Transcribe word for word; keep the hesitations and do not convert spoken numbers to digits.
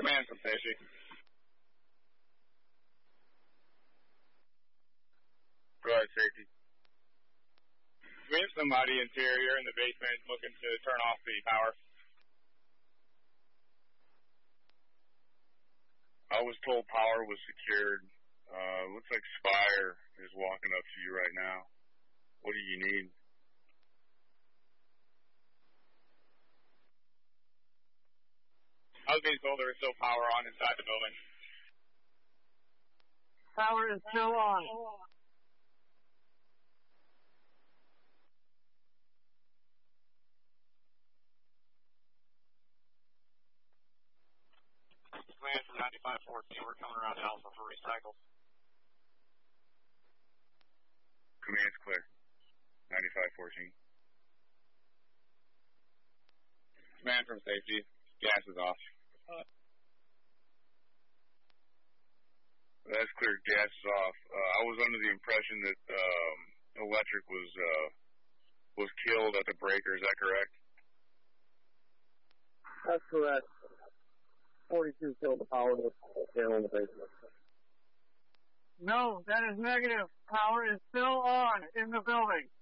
Command from safety. Go ahead, safety. We have somebody interior in the basement looking to turn off the power. I was told power was secured. Uh, looks like Spire is walking up to you right now. What do you need? I was being told there is still power on inside the building. Power is still on. Command from ninety-five fourteen, we're coming around Alpha for recycles. Command's clear. ninety-five fourteen. Command from safety, gas is off. Uh, That's clear, gas is off. Uh, I was under the impression that um, electric was uh, was killed at the breaker, is that correct? That's correct. forty-two killed the power panel in the basement. No, that is negative. Power is still on in the building.